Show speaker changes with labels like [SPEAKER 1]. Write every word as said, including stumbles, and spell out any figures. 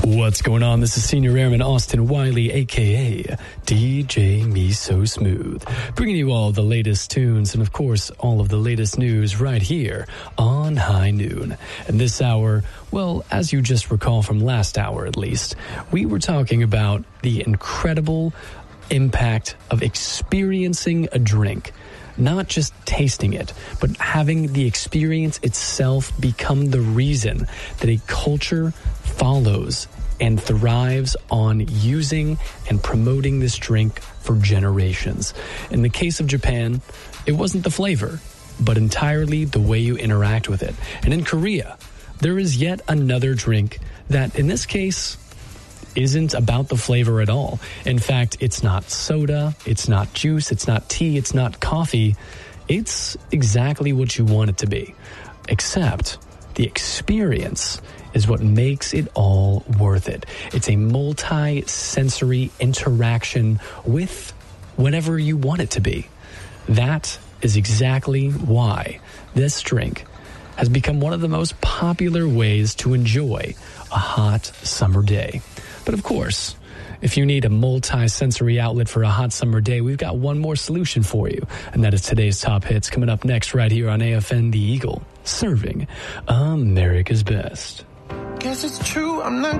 [SPEAKER 1] What's going on? This is Senior Airman Austin Wiley, a k a. D J Me So Smooth, bringing you all the latest tunes and, of course, all of the latest news right here on High Noon. And this hour, well, as you just recall from last hour at least, we were talking about the incredible impact of experiencing a drink. Not just tasting it, but having the experience itself become the reason that a culture follows and thrives on using and promoting this drink for generations. In the case of Japan, it wasn't the flavor, but entirely the way you interact with it. And in Korea, there is yet another drink that, in this case, isn't about the flavor at all. In fact, it's not soda, it's not juice, it's not tea, it's not coffee. It's exactly what you want it to be. Except the experience is what makes it all worth it. It's a multi-sensory interaction with whatever you want it to be. That is exactly why this drink has become one of the most popular ways to enjoy a hot summer day. But of course, if you need a multi-sensory outlet for a hot summer day, we've got one more solution for you. And that is today's top hits coming up next right here on A F N The Eagle, serving America's best.
[SPEAKER 2] Guess it's true, I'm not